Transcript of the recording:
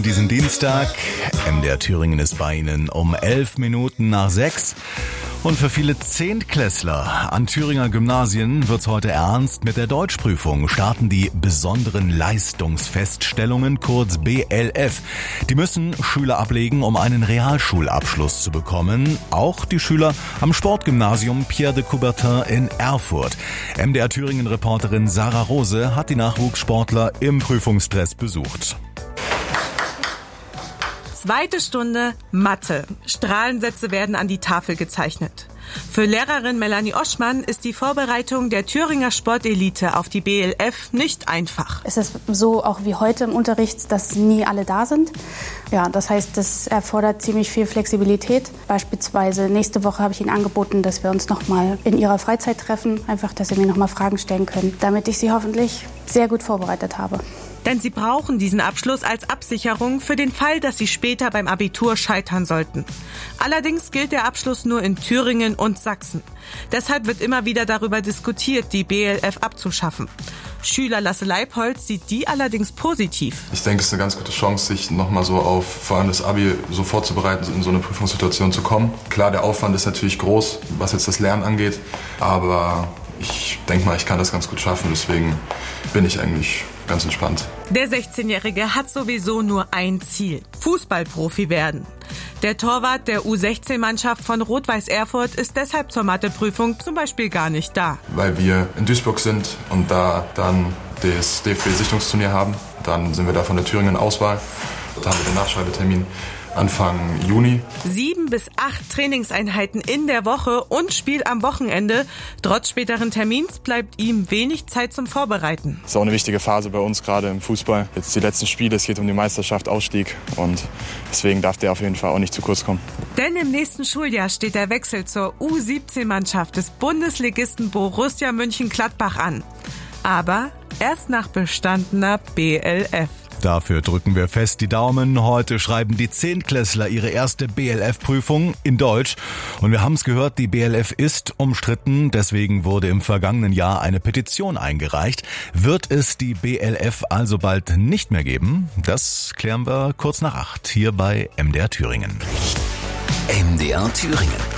diesen Dienstag. MDR Thüringen ist bei Ihnen um 11 Minuten nach 6. Und für viele Zehntklässler an Thüringer Gymnasien wird's heute ernst. Mit der Deutschprüfung starten die besonderen Leistungsfeststellungen, kurz BLF. Die müssen Schüler ablegen, um einen Realschulabschluss zu bekommen. Auch die Schüler am Sportgymnasium Pierre de Coubertin in Erfurt. MDR Thüringen-Reporterin Sarah Rose hat die Nachwuchssportler im Prüfungsstress besucht. Zweite Stunde Mathe. Strahlensätze werden an die Tafel gezeichnet. Für Lehrerin Melanie Oschmann ist die Vorbereitung der Thüringer Sportelite auf die BLF nicht einfach. Es ist so auch wie heute im Unterricht, dass nie alle da sind. Ja, das heißt, das erfordert ziemlich viel Flexibilität. Beispielsweise nächste Woche habe ich Ihnen angeboten, dass wir uns nochmal in Ihrer Freizeit treffen. Einfach, dass Sie mir nochmal Fragen stellen können, damit ich Sie hoffentlich sehr gut vorbereitet habe. Denn sie brauchen diesen Abschluss als Absicherung für den Fall, dass sie später beim Abitur scheitern sollten. Allerdings gilt der Abschluss nur in Thüringen und Sachsen. Deshalb wird immer wieder darüber diskutiert, die BLF abzuschaffen. Schüler Lasse Leibholz sieht die allerdings positiv. Ich denke, es ist eine ganz gute Chance, sich nochmal so auf vor allem das Abi so vorzubereiten, in so eine Prüfungssituation zu kommen. Klar, der Aufwand ist natürlich groß, was jetzt das Lernen angeht, aber ich denke mal, ich kann das ganz gut schaffen, deswegen bin ich eigentlich ganz entspannt. Der 16-Jährige hat sowieso nur ein Ziel: Fußballprofi werden. Der Torwart der U16-Mannschaft von Rot-Weiß Erfurt ist deshalb zur Matheprüfung zum Beispiel gar nicht da. Weil wir in Duisburg sind und da dann das DFB-Sichtungsturnier haben, dann sind wir da von der Thüringen Auswahl. Da haben wir den Nachschreibetermin Anfang Juni. 7 bis 8 Trainingseinheiten in der Woche und Spiel am Wochenende. Trotz späteren Termins bleibt ihm wenig Zeit zum Vorbereiten. Das ist auch eine wichtige Phase bei uns, gerade im Fußball. Jetzt die letzten Spiele, es geht um die Meisterschaft, Ausstieg. Und deswegen darf der auf jeden Fall auch nicht zu kurz kommen. Denn im nächsten Schuljahr steht der Wechsel zur U17-Mannschaft des Bundesligisten Borussia Mönchengladbach an. Aber erst nach bestandener BLF. Dafür drücken wir fest die Daumen. Heute schreiben die Zehntklässler ihre erste BLF-Prüfung in Deutsch. Und wir haben es gehört, die BLF ist umstritten. Deswegen wurde im vergangenen Jahr eine Petition eingereicht. Wird es die BLF also bald nicht mehr geben? Das klären wir kurz nach 8 hier bei MDR Thüringen. MDR Thüringen.